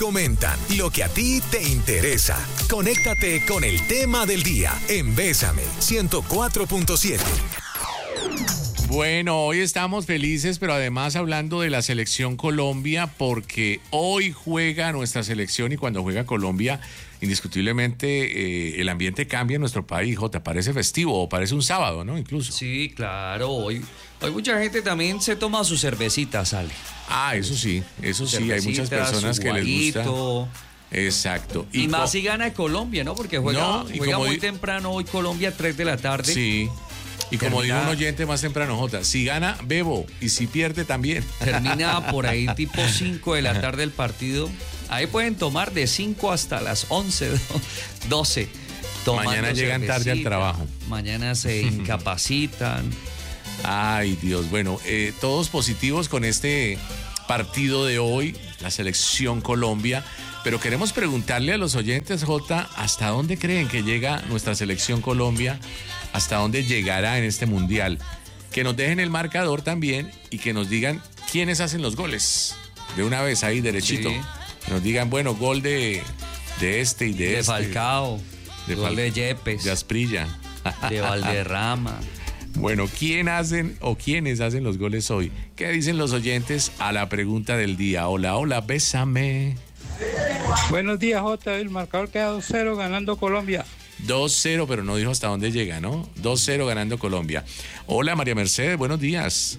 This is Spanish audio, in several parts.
Comentan lo que a ti te interesa. Conéctate con el tema del día en Bésame 104.7. Bueno, hoy estamos felices, pero además hablando de la selección Colombia, porque hoy juega nuestra selección y cuando juega Colombia, indiscutiblemente el ambiente cambia en nuestro país. Jota, parece festivo o parece un sábado, ¿no? Incluso. Sí, claro. Hoy mucha gente también se toma su cervecita, sale. Ah, eso sí, hay muchas personas que les gusta. Exacto. Y más si gana Colombia, ¿no? Porque juega muy temprano hoy Colombia, 3 de la tarde. Sí. Y como dijo un oyente más temprano, Jota, si gana, bebo, y si pierde, también. Termina por ahí tipo 5 de la tarde el partido. Ahí pueden tomar de 5 hasta las 11, 12. Mañana llegan tarde al trabajo. Mañana se incapacitan. Ay, Dios. Bueno, todos positivos con este partido de hoy, la selección Colombia. Pero queremos preguntarle a los oyentes, Jota, ¿hasta dónde creen que llega nuestra selección Colombia? ¿Hasta dónde llegará en este mundial? Que nos dejen el marcador también y que nos digan quiénes hacen los goles. De una vez ahí derechito. Sí. Nos digan, bueno, gol de este y de este. Falcao, gol de Yepes. De Asprilla. De Valderrama. Bueno, ¿quiénes hacen los goles hoy? ¿Qué dicen los oyentes a la pregunta del día? Hola, bésame. Buenos días, Jota. El marcador queda 2-0 ganando Colombia. 2-0, pero no dijo hasta dónde llega, ¿no? 2-0 ganando Colombia. Hola, María Mercedes, buenos días.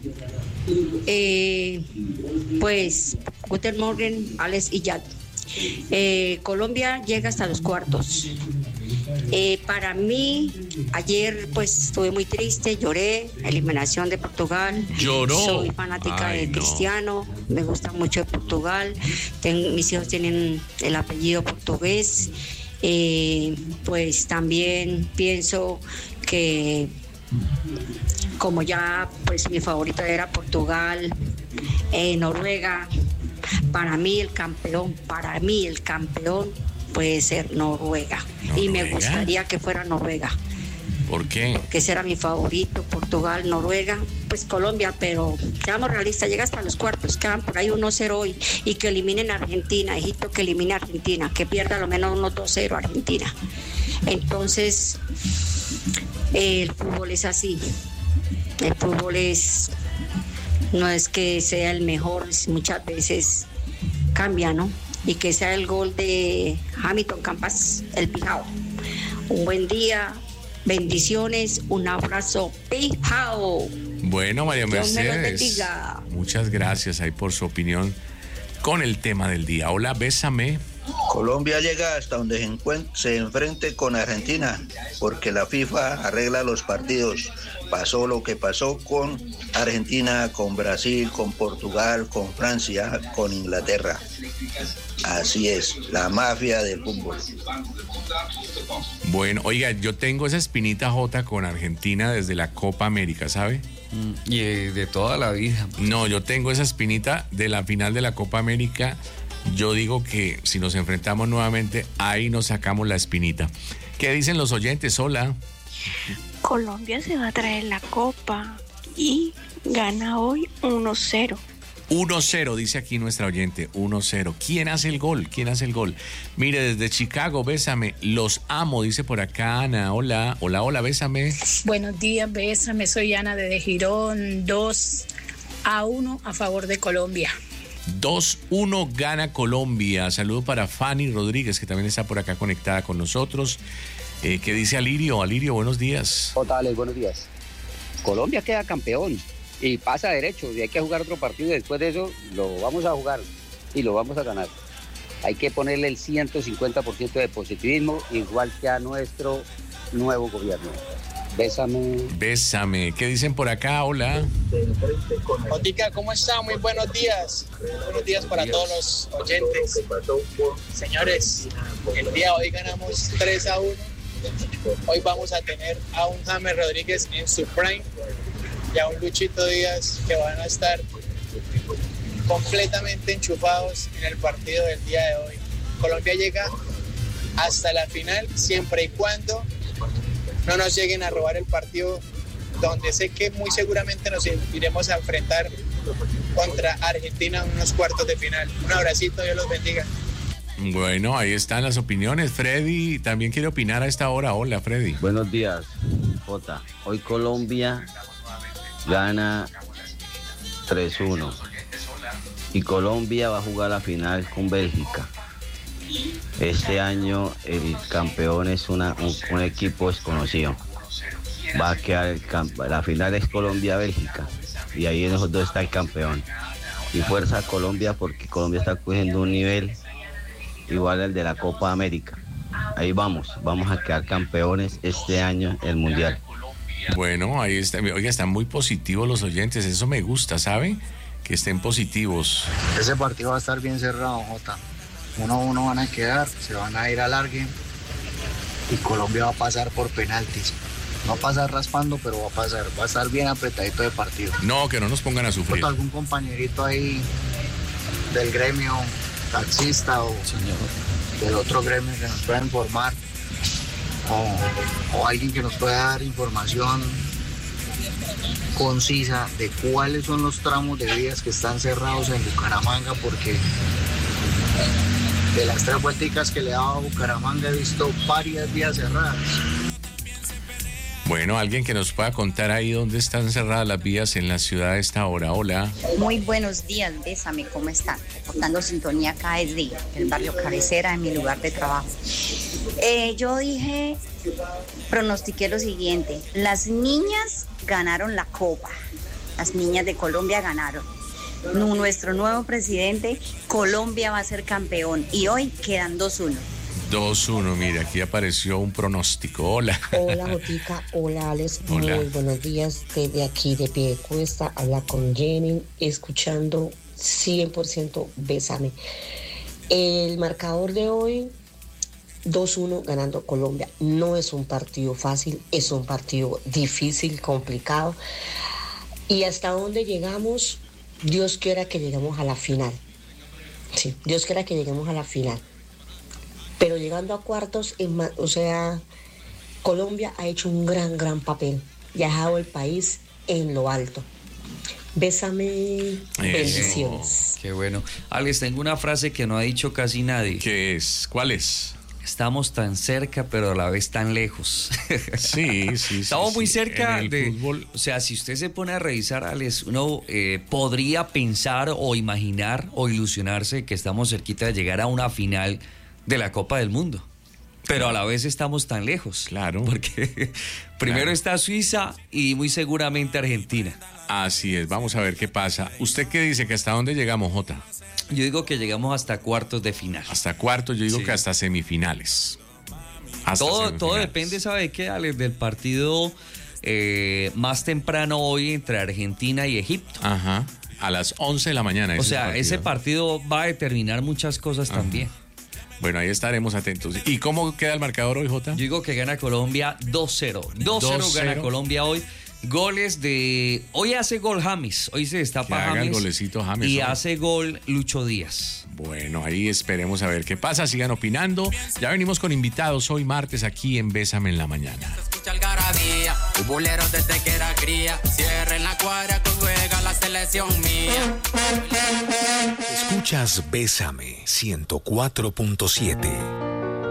Pues, guten Morgen, Alex y Jack. Colombia llega hasta los cuartos. Para mí, ayer pues estuve muy triste, lloré, eliminación de Portugal. ¿Lloró? Soy fanática de Cristiano, me gusta mucho de Portugal. Mis hijos tienen el apellido portugués. Pues también pienso que como ya pues mi favorita era Portugal, Noruega, para mí el campeón puede ser Noruega. Y me gustaría que fuera Noruega. ¿Por qué? Que será mi favorito, Portugal, Noruega, pues Colombia, pero seamos realistas, llega hasta los cuartos, quedan por ahí 1-0 hoy, y que eliminen a Argentina, Egipto que elimine a Argentina, que pierda a lo menos 1-2-0 Argentina. Entonces, el fútbol es así, el fútbol no es que sea el mejor, muchas veces cambia, ¿no? Y que sea el gol de Hamilton Campas, el Pijao. Un buen día. Bendiciones, un abrazo, pijao. Bueno, María Mercedes, Dios me lo bendiga. Muchas gracias ahí por su opinión con el tema del día. Hola, bésame. Colombia llega hasta donde se enfrente con Argentina, porque la FIFA arregla los partidos. Pasó lo que pasó con Argentina, con Brasil, con Portugal, con Francia, con Inglaterra. Así es, la mafia del fútbol. Bueno, oiga, yo tengo esa espinita Jota con Argentina desde la Copa América, ¿sabe? Y de toda la vida. No, yo tengo esa espinita de la final de la Copa América. Yo digo que si nos enfrentamos nuevamente, ahí nos sacamos la espinita. ¿Qué dicen los oyentes? Hola. Colombia se va a traer la copa y gana hoy 1-0. 1-0, dice aquí nuestra oyente, 1-0. ¿Quién hace el gol? Mire, desde Chicago, bésame, los amo, dice por acá Ana. Hola, bésame. Buenos días, bésame, soy Ana de Girón, 2-1 a favor de Colombia. 2-1 gana Colombia. Saludo para Fanny Rodríguez, que también está por acá conectada con nosotros. ¿Qué dice Alirio? Alirio, buenos días. Totales, buenos días. Colombia queda campeón y pasa derecho, y hay que jugar otro partido y después de eso lo vamos a jugar y lo vamos a ganar. Hay que ponerle el 150% de positivismo, igual que a nuestro nuevo gobierno. Bésame. ¿Qué dicen por acá? Hola. Otica, ¿cómo está? Muy buenos días. Buenos días para todos los oyentes. Señores, el día de hoy ganamos 3-1. Hoy vamos a tener a un James Rodríguez en su prime y a un Luchito Díaz que van a estar completamente enchufados en el partido del día de hoy. Colombia llega hasta la final siempre y cuando no nos lleguen a robar el partido, donde sé que muy seguramente nos iremos a enfrentar contra Argentina en unos cuartos de final. Un abracito, Dios los bendiga. Bueno, ahí están las opiniones. Freddy también quiere opinar a esta hora. Hola, Freddy. Buenos días, Jota. Hoy Colombia gana 3-1 y Colombia va a jugar la final con Bélgica. Este año el campeón es un equipo desconocido. Va a quedar la final es Colombia-Bélgica y ahí en esos dos está el campeón. Y fuerza a Colombia porque Colombia está cogiendo un nivel igual al de la Copa América. Ahí vamos a quedar campeones este año en el Mundial. Bueno, ahí está. Oiga, están muy positivos los oyentes, eso me gusta, ¿sabe? Que estén positivos. Ese partido va a estar bien cerrado, Jota. 1-1 van a quedar, se van a ir a alargue y Colombia va a pasar por penaltis. No va a pasar raspando, pero va a estar bien apretadito de partido. No, que no nos pongan a sufrir. ¿Algún compañerito ahí del gremio, taxista o del otro gremio que nos pueda informar? O alguien que nos pueda dar información concisa de cuáles son los tramos de vías que están cerrados en Bucaramanga, porque de las 3 vuelticas que le he dado a Bucaramanga he visto varias vías cerradas. Bueno, alguien que nos pueda contar ahí dónde están cerradas las vías en la ciudad a esta hora. Hola. Muy buenos días, Bésame, ¿cómo están? Reportando sintonía acá desde el barrio Cabecera, en mi lugar de trabajo. Yo pronostiqué lo siguiente: las niñas ganaron la Copa, las niñas de Colombia ganaron. Nuestro nuevo presidente, Colombia va a ser campeón y hoy quedan 2-1. 2-1, mira, aquí apareció un pronóstico. Hola. Hola, Jotica. Hola, Alex. Hola. Muy buenos días. Desde aquí de Piedecuesta, habla con Jenny, escuchando 100% Bésame. El marcador de hoy, 2-1 ganando Colombia. No es un partido fácil, es un partido difícil, complicado. Y hasta dónde llegamos, Dios quiera que lleguemos a la final. Sí, Dios quiera que lleguemos a la final. Pero llegando a cuartos, Colombia ha hecho un gran papel y ha dejado el país en lo alto. Bésame, bendiciones. Qué bueno. Alex, tengo una frase que no ha dicho casi nadie. ¿Qué es? ¿Cuál es? Estamos tan cerca, pero a la vez tan lejos. Sí. Estamos muy cerca de fútbol. O sea, si usted se pone a revisar, Alex, uno podría pensar o imaginar o ilusionarse que estamos cerquita de llegar a una final de la Copa del Mundo, pero a la vez estamos tan lejos. Claro. Porque primero está Suiza y muy seguramente Argentina. Así es, vamos a ver qué pasa. ¿Usted qué dice? ¿Que hasta dónde llegamos, Jota? Yo digo que llegamos hasta cuartos de final. Hasta cuartos, yo digo que hasta semifinales. Todo depende, ¿sabe qué, Alex? Del partido más temprano hoy entre Argentina y Egipto. Ajá, a las 11 de la mañana. O sea, ese partido va a determinar muchas cosas también. Bueno, ahí estaremos atentos. ¿Y cómo queda el marcador hoy, Jota? Yo digo que gana Colombia 2-0. 2-0 gana Colombia hoy. Goles de... Hoy hace gol James. Hoy se destapa James. James. El golecito James. Y hace gol Lucho Díaz. Bueno, ahí esperemos a ver qué pasa. Sigan opinando. Ya venimos con invitados hoy martes aquí en Bésame en la Mañana. Escucha algarabía, futbolero desde que era cría. Cierra en la cuadra que juega la selección mía. Escuchas Bésame 104.7.